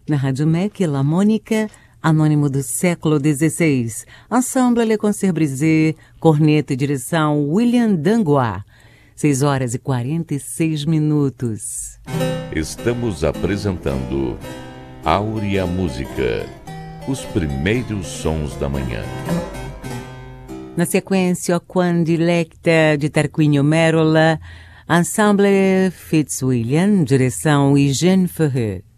Na Rádio MEC, La Mônica, anônimo do século XVI. Ensemble Le Concert Brisé, corneta e direção William Dangois. 6h46. Estamos apresentando Áurea Música, os primeiros sons da manhã. Na sequência, Quan Dilecta de Tarquinio Merola, Ensemble Fitzwilliam, direção Eugène Ferrer.